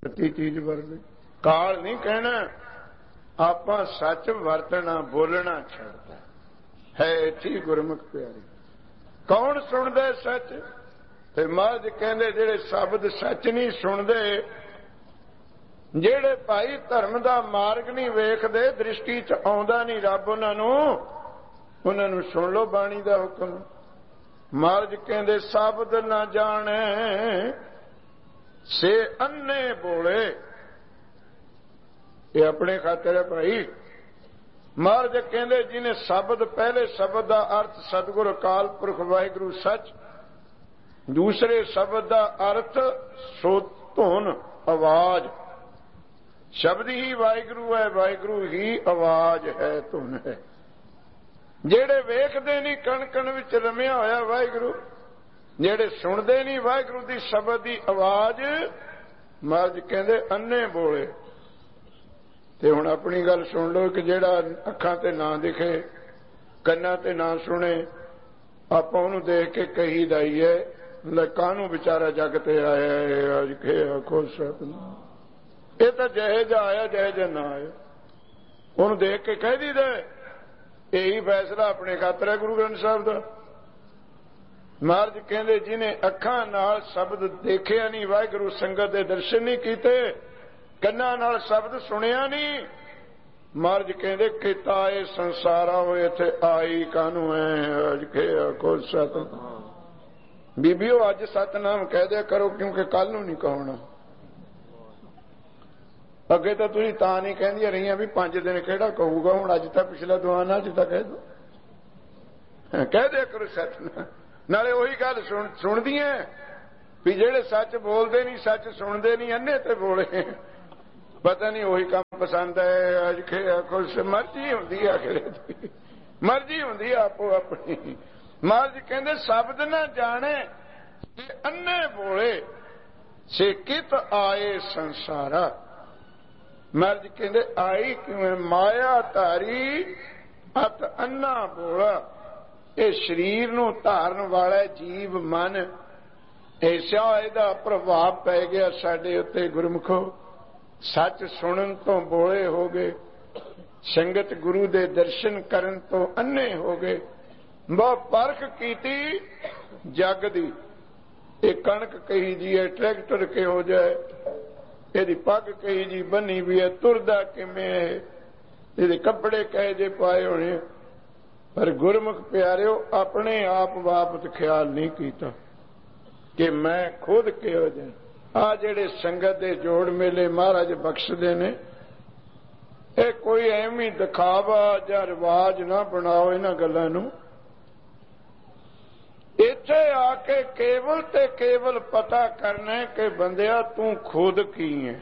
प्रति चीज वरते। काल नहीं कहना, आपां सच वरतना बोलना छड़ता है। इत्थे गुरमुख प्यारे कौन सुनदे सच? ते महाराज कहंदे जेड़े शब्द सच नहीं सुनदे, जेड़े भाई धर्म दा मार्ग नहीं वेखदे, दृष्टि च आउंदा नहीं रब उन्हां नूं सुन लो बाणी दा हुक्म। महाराज कहंदे शब्द ना जाने से अन्ने बोले। ये अपने खातिर है भाई। महाराज कहंदे जिन्हें शब्द, पहले शब्द का अर्थ सतगुर अकाल पुरख वाहिगुरु सच, दूसरे शब्द का अर्थ धुन आवाज। शब्द ही वाहिगुरु है, वाहिगुरु ही आवाज है, धुन है। जेड़े वेखदे नहीं कण कण विच रमिया होया वाहिगुरु, जेड़े सुनदे नहीं वाहिगुरु दी शब्द दी आवाज, महाराज कहंदे अन्ने बोले। ते हुण अपनी गल सुन लो कि जेड़ा अखां ते ना दिखे, कन्नां ते ना सुने, आपां उहनूं देख के कहीदा ही है ले काहनूं बेचारा जग ते आया है, अज के आखो सतनाम। ये तां जहे जा आया जहे जा ना आया, उहनूं देख के कह दीदा यही फैसला अपने खातर है गुरु ग्रंथ साहिब दा। महाराज कहंदे जिन्हें अखां नाल शब्द देखिया नहीं, वाहिगुरु संगत दे दर्शन नहीं कीते, कन्नां नाल शब्द सुनिया नहीं, महाराज कहंदे किता ए संसारा होए इत्थे आई कानू है, अज के आखो सतनाम। बीबियो अज सतनाम कह दिया करो, क्योंकि कल नूं नहीं कहना। अगे तो तुसीं तां नहीं कहंदियां रहियां भी 5 दिन किहड़ा कहूगा, हुण अज तां पिछला दवाना अज तां कह दो, कह दिया करो सतनाम। नाले उही गल सुणदियां भी जेड़े सच बोलदे नहीं, सच सुणदे नहीं, अन्ने ते बोले पता नहीं उही काम पसंद है। अज के आखो मर्जी हुंदी है, आखिर मर्जी हुंदी है आपो अपनी। महाराज कहंदे शब्द ना जाने ते अन्ने बोले, से कित आए संसारा। महाराज कहंदे आई किवें माया धारी अत अन्ना बोला। ये शरीर नूं धारन वाला जीव मन ऐसा इहदा प्रभाव पै गया साडे उत्ते गुरमुखो, सच सुनन तो बोले हो गए, संगत गुरु दे दर्शन करन तो अन्ने हो गए। बहुत परख कीती जग दी, ये कणक कही जी है ट्रैक्टर के हो जाए, यदि पग कही जी बनी भी है, तुरदा किवें है, यदि कपड़े कहे जे पाए होने, पर गुरमुख प्यारिओ अपने आप बाबत ख्याल नहीं कीता कि मैं खुद किहो जा। आ जेड़े संगत दे जोड़ मेले महाराज बख्शदे ने, ये कोई एवं दिखावा या रिवाज ना बनाओ इन्हां गल्लां नूं। इत्थे आके केवल ते केवल पता करना है कि बंदिया तू खुद की है।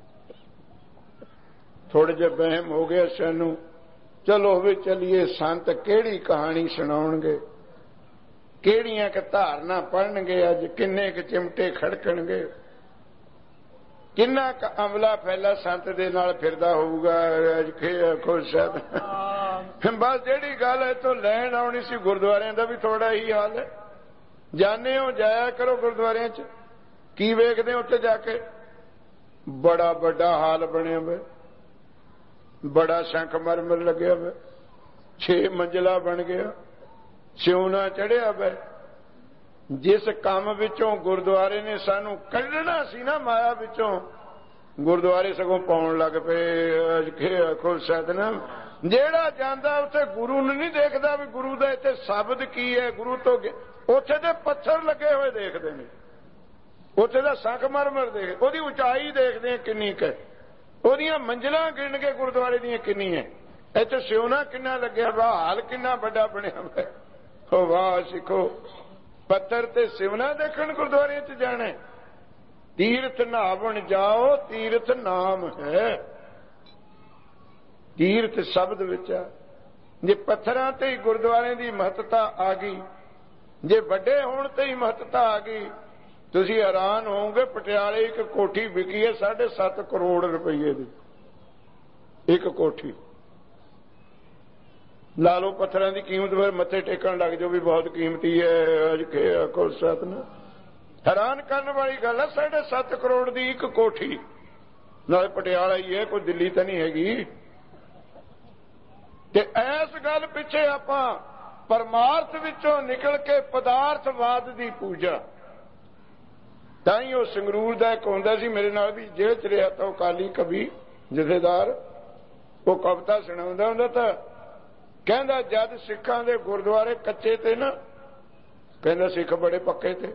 थोड़े जे बहम हो गया सानू, चलो वे चलिए संत केड़ी कहानी सुनाउणगे, केड़ियां क धारना पढ़नगे, अज किन्ने क चिमटे खड़कणगे, किन्ना क अमला फैला संत दे नाल फिरदा होऊगा। अज के आखो साहब बस जेड़ी गल है तो लैण आउणी सी, गुरुद्वारियां दा भी थोड़ा ही हाल है। जाने हो जाया करो गुरुद्वारियां च, की वेखदे उत्थे जाके बड़ा बड़ा हाल बनिया हुआ, बड़ा संखमरमर लग्या हुआ, 6 मंजिला बन गया, सिउना चढ़िया हुआ। जिस काम विचों गुरुद्वारे ने सानू कढ़ना सी ना माया विचों, गुरुद्वारे सगों पाउण लग पे। अज के आखो सतनाम। जेड़ा जांदा उत्थे गुरु नूं नहीं देखदा भी गुरु दा इत्थे शब्द की है, गुरु तो उत्थे ते पत्थर लगे हुए देखदे ने, उत्थे दा संखमरमर देख, ओदी उचाई देखदे हैं किन्नी क, ओदियां मंजिलां गिण के गुरुद्वारे दीयां किन्नी है, इत्थे सिउना किन्ना लग्या वा, हाल किन्ना बड़ा बनिया वा। ओ वाह सिखो, पत्थर ते सिवना देखण गुरुद्वारे च जाना। तीर्थ नहावन जाओ, तीर्थ नाम है, तीर्थ शब्द विच आ। जे पत्थरां ते ही गुरुद्वारे दी महत्ता आ गई, जे वड्डे होण ते ही महत्ता आ गई, तुसीं हैरान होवोगे। पटियाले एक कोठी विकी है 7.5 करोड़ रुपये दी, एक कोठी। ला लो पत्थरों की कीमत, फिर मत्थे टेकन लग जाओ भी बहुत कीमती है। अज के आखो सतनाम। हैरान करने वाली गल है, 7.5 करोड़ की एक कोठी नाले पटियाला ही है, कोई दिल्ली तो नहीं हैगी। ते इस गल पिछे आपां परमार्थ विचों निकल के पदार्थवाद की पूजा, ताई वो संगरूर का एक होंदा सी मेरे नाल भी जेल च रहा था, अकाली कवि जथेदार, वो कविता सुणाउंदा हुंदा था, कहंदा जद सिखां दे गुरुद्वारे कच्चे थे ना, कहंदा सिख बड़े पक्के थे,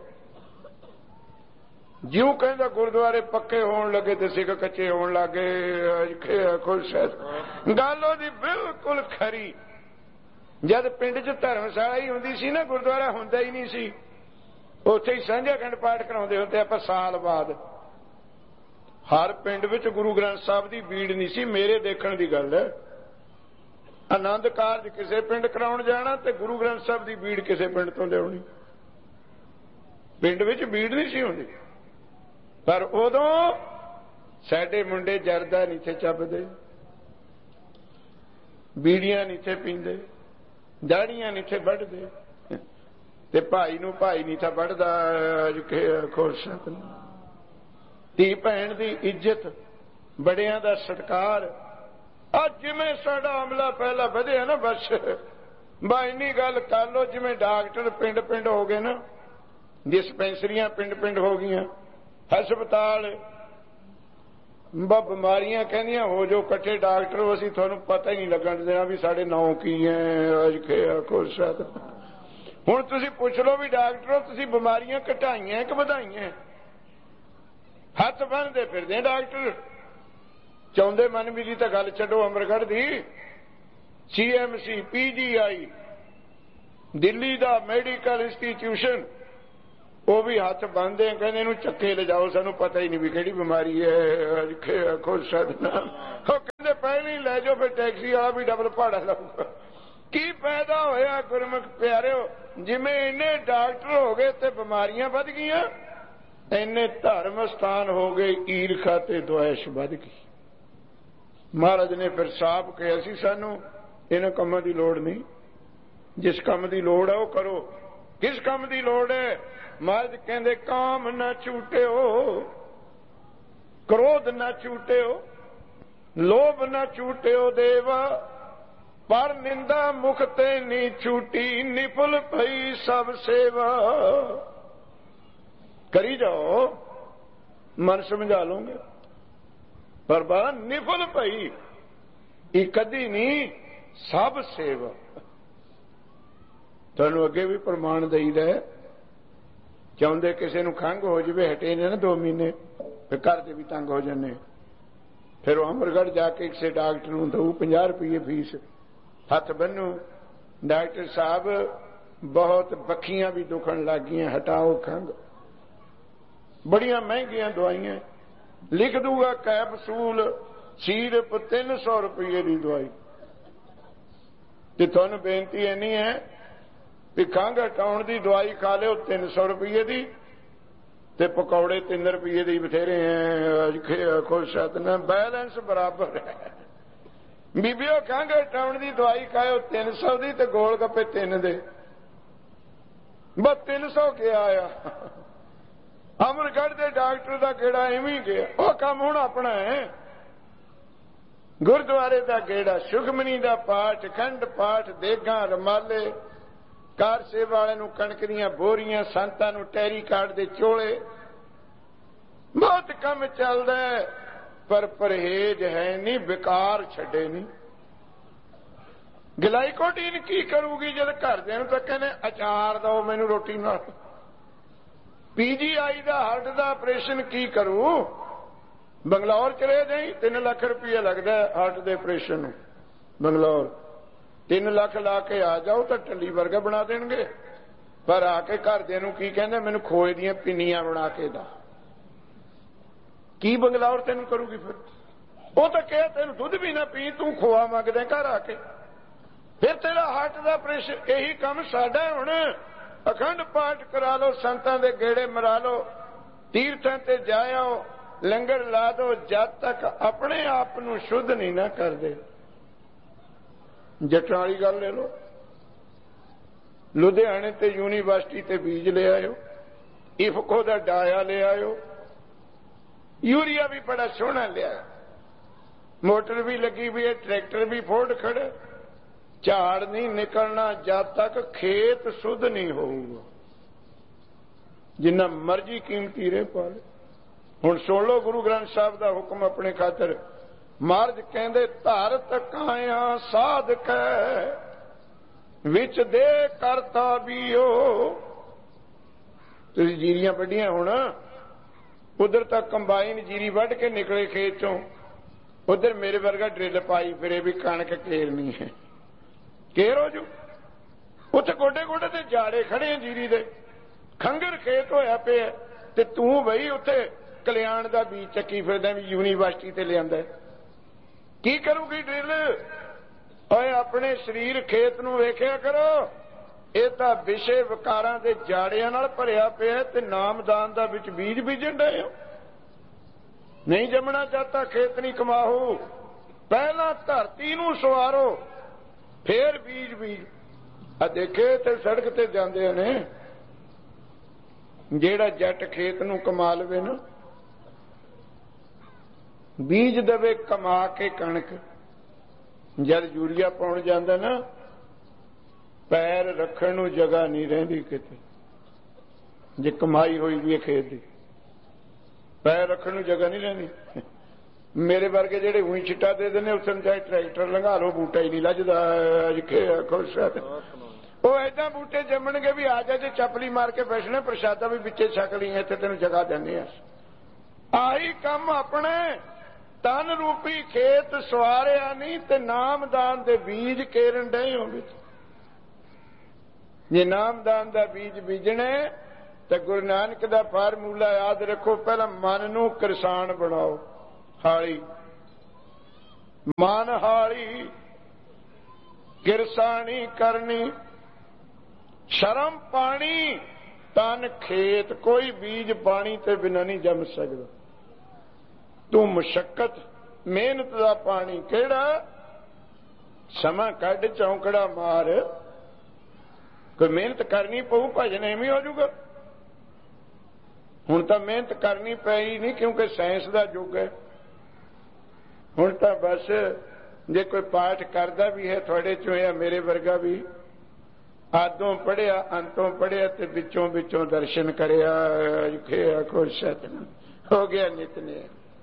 ज्यों कहंदा गुरुद्वारे पक्के होण लगे ते सिख कच्चे होण लगे। खुश है गल ओदी बिल्कुल खरी। जद पिंड च धर्मशाला ही हुंदी सी ना, गुरुद्वारा हुंदा ही नहीं सी, उत्थे ही सांझा खंड पाठ कराउंदे हुंदे आपां साल बाद। हर पिंड विच गुरु ग्रंथ साहिब दी बीड़ नहीं सी, मेरे देखण दी गल है। आनंद कारज किसे पिंड कराउण जाना ते गुरु ग्रंथ साहिब दी बीड़ किसे पिंड तो लियाउणी, पिंड विच बीड़ नहीं सी हुंदी। पर उदों साडे मुंडे जरदा नहीं थे चबदे, बीड़ियां नहीं थे पींदे, दाड़ियां नहीं थे वढ़दे, ते भाई नूं भाई नहीं था वढ़दा। खुश धी भैन दी इज्जत, बड़ियां दा सत्कार। अज जिवें साडा अमला पहला वधिया ना, बस बा इन्नी गल कर लो, जिवें डॉक्टर पिंड पिंड हो गए ना, डिस्पेंसरियां पिंड पिंड हो गईयां, हस्पताल बीमारियां कहंदियां हो जो कट्ठे डॉक्टर, असीं तुहानूं पता ही नहीं लगन देना भी साडे नाम की है। खुश हुण तुसीं पुछ लो भी डॉक्टरों तुसीं बीमारियां घटाइयां कि वधाइयां? हथ बन्नदे फिरदे डॉक्टर, चाहुंदे मन भी दी तां गल छड्डो, अमरगढ़ दी CMC PGI दिल्ली दा मैडिकल इंस्टीट्यूशन, वो भी हथ बन्नदे कहंदे इहनूं चक्के ले जाओ, सानूं पता ही नहीं भी किहड़ी बीमारी है। खुश कहंदे पहले ही लै जाओ, फिर टैक्सी वाला भी डबल भाड़ा लाऊगा। की पैदा होया गुरमुख प्यारिओ, जिवें इन्ने डॉक्टर हो गए ते बीमारियां वध गईयां, इन्ने धर्म स्थान हो गए ईर्खा ते द्वेष वध गई। महाराज ने फिर साफ कहा सी सानू इन्हां कामां दी लोड़ नहीं, जिस काम दी लोड़ है वो करो। किस काम दी लोड़ है? महाराज कहंदे काम न झूठिओ, क्रोध न झूठिओ, लोभ न झूठिओ देवा, पर निंदा मुख ते नी छूटी, निफुल भई सब सेवा। करी जाओ, मन समझा लोगे, पर बारा निफुल भई ये कदी नहीं, सब सेवा। तुहानूं अगे भी प्रमाण दईदा है, चाहुंदे किसी नूं खंघ हो जाए, हटे ने ना 2 महीने, फिर घर दे भी तंग हो जाने, फिर अमरगढ़ जाके किसी डॉक्टर नूं दऊ 50 रुपये फीस, हथ बन्नू, डॉक्टर साहब बहुत बखियां भी दुखन लग गई, हटाओ खंघ, बड़ियां महंगियां दवाइयां लिख दूगा, कैप्सूल सिर्फ 300 रुपये की दवाई। ते तुहानूं बेनती इन्नी है भी खंघ हटाउण दी दवाई खा लिओ 300 रुपये की, ते पकौड़े 3 रुपये के बथेरे हैं। खुश ना बैलेंस बराबर है। बीबिओ खंघ हटाउण दी दवाई खाओ 300 की, ते गोल गप्पे 3 दे, बस 300 क्या आया। अमरगढ़ के डॉक्टर का गेड़ा इवें गया, वह काम हुण अपना है। गुरुद्वारे का गेड़ा, सुखमनी का पाठ, खंड पाठ, देगां रमाले, कार सेवा वाले नूं कणक दीआं बोरियां, संतां नूं टैरी कार्ड दे चोले, बहुत काम चलदा है, पर परहेज है नहीं, बेकार छड्डे नहीं। ग्लाइकोडीन की करूगी जद घरदिआं नूं तां कहने अचार दो मैनूं रोटी नाल। PGI का हार्ट का ऑपरेशन की करूं, बंगलौर चले जाई 3 लाख रुपया लगता है हार्ट के ऑपरेशन। बंगलौर 3 लाख ला के आ जाओ तो टली वर्गा बना देंगे, पर आके घरदिआं नूं की कहंदे मैनूं खोए दीआं पिन्नियां बना के दा। की बंगलौर तेनूं करूगी? फिर वो तो कह तेन दुध भी ना पी, तू खोआ मंगदे घर आके, फिर तेरा हार्ट का ऑपरेशन। यही काम साडा हुण, अखंड पाठ करा लो, संतां दे गेड़े मरा लो, तीर्थां ते जाओ, लंगर ला दो, जब तक अपने आप नूं शुद्ध नहीं ना कर दे। जट्टां वाली गल ले लो, लुधियाने ते यूनीवर्सिटी ते बीज ले आयो, इफको दा डाया ले आयो, यूरिया भी बड़ा सोहना लिया, मोटर भी लगी हुई है, ट्रैक्टर भी फोर्ड खड़े, झाड़ नहीं निकलना जब तक खेत शुद्ध नहीं होगा, जिन्ना मर्जी कीमती रह पाले। हुण सुन लो गुरु ग्रंथ साहब का हुक्म अपने खातर। महाराज कहंदे धर तकाया साधक विच दे करता बीओ। तुसीं जीरियां वड्डियां हुण, उधर तक कंबाइन जीरी वढ़ के निकले खेत चों, उधर मेरे वर्गा ड्रिल पाई फिरे भी कणक घेरनी है, घेर हो जू। उत्थे गोडे गोडे ते जाड़े खड़े हैं जीरी दे, खंगर खेत होया पिया ते तूं बई उत्थे कल्याण दा बीज चक्की फिरदा भी यूनीवर्सिटी ते लिआंदा। की करूगी ड्रिल? ओए अपने शरीर खेत नूं वेखिया करो, ਇਹ ਤਾਂ ਵਿਸ਼ੇ ਵਿਕਾਰਾਂ ਦੇ ਜਾੜਿਆਂ ਨਾਲ ਭਰਿਆ ਪਿਆ ਤੇ ਨਾਮਦਾਨ ਦਾ ਵਿੱਚ ਬੀਜ ਬੀਜਣ ਡਏ ਹੋ। ਨਹੀਂ ਜੰਮਣਾ ਚਾਹਤਾ ਖੇਤ ਨਹੀਂ ਕਮਾਹੂ, ਪਹਿਲਾਂ ਧਰਤੀ ਨੂੰ ਸਵਾਰੋ ਫੇਰ ਬੀਜ ਬੀਜ। ਆ ਦੇਖੇ ਤੇ ਸੜਕ ਤੇ ਜਾਂਦੇ ਨੇ, ਜਿਹੜਾ ਜੱਟ ਖੇਤ ਨੂੰ ਕਮਾ ਲਵੇ ਨਾ, ਬੀਜ ਦੇਵੇ ਕਮਾ ਕੇ ਕਣਕ, ਜਦ ਯੂਰੀਆ ਪਾਉਣ ਜਾਂਦਾ ਨਾ, पैर रखण नूं जगह नहीं रहिंदी किते। जे कमाई होई भी खेत दी, पैर रखण नूं जगह नहीं रहिंदी। मेरे वर्गे जेड़े उही छिट्टा दे देने, उस चाहे ट्रैक्टर लंघा लो, बूटा ही नहीं लजदा। खुश है वो ऐसा बूटे जमणगे भी आ जा, जे चपली मार के बैठने, प्रशादा भी पिछे छक ली, इत्थे तैनूं जगह देने। आही काम अपने तन रूपी खेत सवारिया नहीं ते नामदान दे बीज केरन डए हो। जे नामदान का बीज बीजने तो गुरु नानक का फार्मूला याद रखो, पहला मन नूं किरसान बनाओ, हाली मन हाली किरसानी करनी, शर्म पानी तन खेत, कोई बीज पानी ते बिना नहीं जम सकता। तू मुशक्कत मेहनत का पानी केड़ा, समा कढ चौंकड़ा मार, कोई मेहनत करनी पऊ, भजन एवं हो जाऊगा। हुण तां मेहनत करनी पई नहीं, क्योंकि साइंस का युग है। हुण तां बस जे कोई पाठ करता भी है थोड़े चों या मेरे वर्गा भी, आदों पढ़िया अंतों पढ़िया ते विचों विचों दर्शन करिया, खुश हो गया नितने।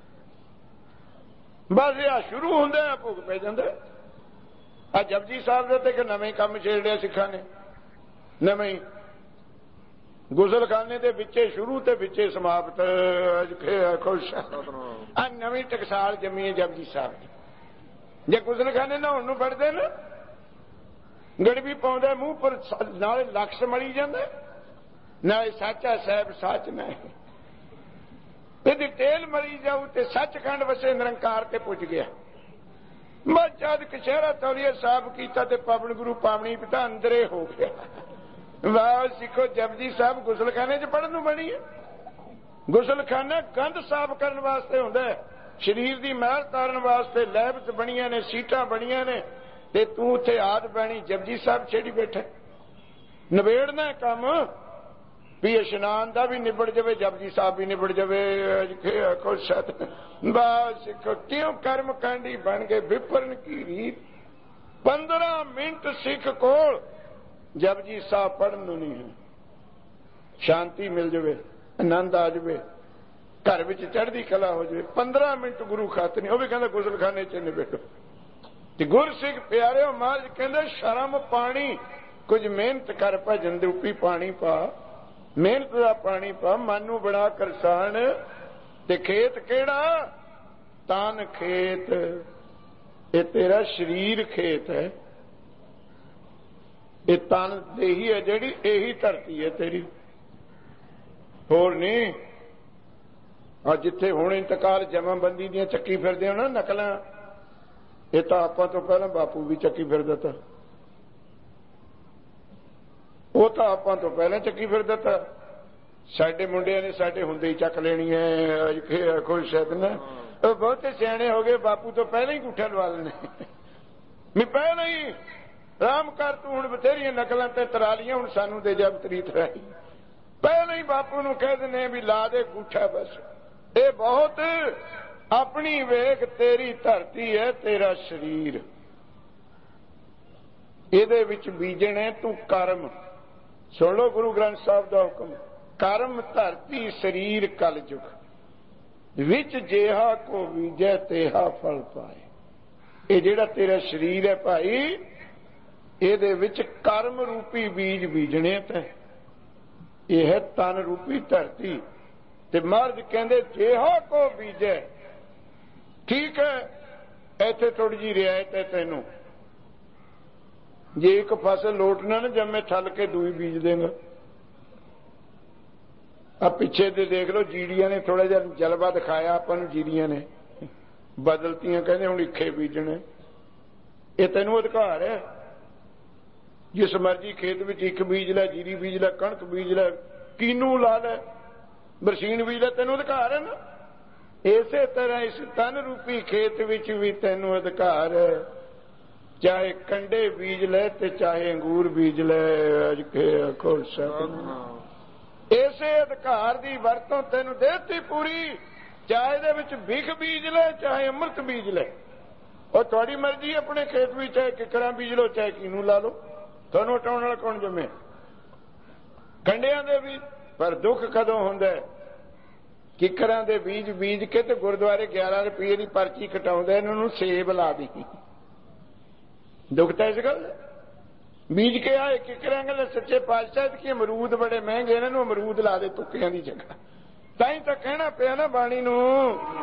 बस यह शुरू होंदा भुग पै जांदा। आ जपजी साहब दे ते नवें काम छेड़िया सिखां ने, नवें गुसलखाने दे विचे शुरू ते विचे समाप्त। खुश आ नवीं टकसाल जमी है जपजी साहब की। जे गुसलखाने नहाउण नूं फड़दे ना, गड़बी पाउंदा मूंह पर, नाले लक्स मली जांदा, नाले साचा साहिब सच ना इहदी टेल मरी जाऊ ते सचखंड वसे निरंकार ते पुज गया। बस जद कशहरा तौलिया साहब कीता ते पावन गुरु पावनी पिता अंदरे हो गया। वाह सिखो, जपजी साहब गुसलखाने च पढ़न नूं बनी है। गुसलखाना गंद साफ करने वास्ते हुंदा है, शरीर की मैल तारन वास्ते लैब च बणियां ने, सीटां बणियां ने, ते तूं उत्थे आद पैणी जपजी साहब छेड़ी बैठा। नवेड़ना काम भी इशनान का भी निबड़ जाए, जपजी साहब भी निबड़ जाए। खुश वाह सिखो, क्यों कर्म कांडी बन गए विपरन की रीत। 15 मिनट सिख कोल जपजी साहब पढ़न नहीं है, शांति मिल जाए, आनंद आ जाए, घर में चढ़ती कला हो जाए। 15 मिनट गुरु खातर नहीं, वह भी कहता गुसलखाने च निबेड़ो। गुरसिख प्यारे महाराज कहते शर्म पानी, कुछ मेहनत कर, भजन रूपी पानी पा, मेहनत का पानी पा, मन नूं बड़ा करसान। ते खेत केड़ा, तन खेत, ये तेरा शरीर खेत है, ये तन देही है जेड़ी, यही धरती है तेरी, होर नहीं। और जिथे हुण इंतकाल जमाबंदी दी चक्की फिरदे हो ना नकल, ये तो आपां तो पहला बापू भी चक्की फिरदा था, वो तो आपां तो पहले चक्की फिरदा था। साडे मुंडिया ने साडे हुंदे ही चक लेनी है। खुश है ना, बहुते सियाणे हो गए, बापू तो पहले ही गुठा लवा लेने। मैं पहले ही राम कर, तू हुण बथेरियां नकलां ते तरा लियां, हुण सानू दे जा तरी तराई। पहले ही बापू नूं कह दिंदे भी ला दे गुठा, बस ਇਹ ਬਹੁਤ ਆਪਣੀ ਵੇਖ ਤੇਰੀ ਧਰਤੀ ਹੈ, ਤੇਰਾ ਸਰੀਰ, ਇਹਦੇ ਵਿੱਚ ਬੀਜਣੇ ਤੂੰ ਕਰਮ। ਸੁਣ ਲੋ ਗੁਰੂ ਗ੍ਰੰਥ ਸਾਹਿਬ ਦਾ ਹੁਕਮ, ਕਰਮ ਧਰਤੀ ਸਰੀਰ ਕਲਯੁਗ ਵਿੱਚ ਜਿਹਾ ਕੋ ਬੀਜੈ ਤੇਹਾ ਫਲ ਪਾਏ। ਇਹ ਜਿਹੜਾ ਤੇਰਾ ਸਰੀਰ ਹੈ ਭਾਈ, ਇਹਦੇ ਵਿੱਚ ਕਰਮ ਰੂਪੀ ਬੀਜ ਬੀਜਣੇ ਤੈਂ। ਇਹ ਹੈ ਤਨ ਰੂਪੀ ਧਰਤੀ। ਤੇ ਮਹਾਰਾਜ ਕਹਿੰਦੇ ਜਿਹਾ ਕੋ ਬੀਜੈ। ਠੀਕ ਹੈ, ਇੱਥੇ ਥੋੜੀ ਜਿਹੀ ਰਿਆਇਤ ਹੈ ਤੈਨੂੰ, ਜੇ ਇੱਕ ਫਸਲ ਲੋਟ ਨਾ ਜੰਮੇ ਠੱਲ ਕੇ ਦੂਈ ਬੀਜ ਦੇਗਾ। ਆ ਪਿੱਛੇ ਦੇ ਦੇਖ ਲਓ, ਜੀੜੀਆਂ ਨੇ ਥੋੜਾ ਜਿਹਾ ਜਲਵਾ ਦਿਖਾਇਆ ਆਪਾਂ ਨੂੰ, ਜੀੜੀਆਂ ਨੇ ਬਦਲਤੀਆਂ, ਕਹਿੰਦੇ ਹੁਣ ਇੱਖੇ ਬੀਜਣੇ। ਇਹ ਤੈਨੂੰ ਅਧਿਕਾਰ ਹੈ, ਜਿਸ ਮਰਜੀ ਖੇਤ ਵਿੱਚ ਇੱਕ ਬੀਜ ਲੈ, ਜੀਰੀ ਬੀਜ ਲੈ, ਕਣਕ ਬੀਜ ਲੈ, ਕੀਨੂ ਲਾ ਲੈ, ਬਰਸੀਨ ਬੀਜ ਲੈ, ਤੈਨੂੰ ਅਧਿਕਾਰ ਹੈ ਨਾ। ਇਸੇ ਤਰ੍ਹਾਂ ਇਸ ਤਨ ਰੂਪੀ ਖੇਤ ਵਿੱਚ ਵੀ ਤੈਨੂੰ ਅਧਿਕਾਰ ਹੈ, ਚਾਹੇ ਕੰਡੇ ਬੀਜ ਲੈ ਤੇ ਚਾਹੇ ਅੰਗੂਰ ਬੀਜ ਲੈ। ਅੱਜ ਕੇ ਖੋਲ ਸਕ ਇਸੇ ਅਧਿਕਾਰ ਦੀ ਵਰਤੋਂ ਤੈਨੂੰ ਦੇਤੀ ਪੂਰੀ, ਚਾਹੇ ਇਹਦੇ ਵਿੱਚ ਭਿਖ ਬੀਜ ਲੈ ਚਾਹੇ ਅੰਮ੍ਰਿਤ ਬੀਜ ਲੈ। ਉਹ ਤੁਹਾਡੀ ਮਰਜ਼ੀ, ਆਪਣੇ ਖੇਤ ਵਿੱਚ ਚਾਹੇ ਕਿਕਰਾਂ ਬੀਜ ਲਓ ਚਾਹੇ ਕੀਨੂੰ ਲਾ ਲਓ, ਤੁਹਾਨੂੰ ਹਟਾਉਣ ਵਾਲਾ ਕੌਣ ਜੰਮੇ। ਕੰਡਿਆਂ ਦੇ ਵੀ ਪਰ ਦੁੱਖ ਕਦੋਂ ਹੁੰਦਾ, ਕਿਕਰਾਂ ਦੇ ਬੀਜ ਬੀਜ ਕੇ ਤੇ ਗੁਰਦੁਆਰੇ 11 ਰੁਪਏ ਦੀ ਪਰਚੀ ਕਟਾਉਂਦੇ, ਇਹਨਾਂ ਨੂੰ ਸੇਬ ਲਾ ਦੀ। ਦੁੱਖ ਤਾਂ ਇਸ ਗੱਲ ਬੀਜ ਕੇ ਆਏ ਕਿਕਰਾਂ ਗੱਲ ਸੱਚੇ ਪਾਤਸ਼ਾਹ ਕੀ ਅਮਰੂਦ ਬੜੇ ਮਹਿੰਗੇ, ਇਹਨਾਂ ਨੂੰ ਅਮਰੂਦ ਲਾ ਦੇ ਤੁੱਕਿਆਂ ਦੀ ਜਗ੍ਹਾ। ਤਾਂ ਹੀ ਤਾਂ ਕਹਿਣਾ ਪਿਆ ਨਾ ਬਾਣੀ ਨੂੰ,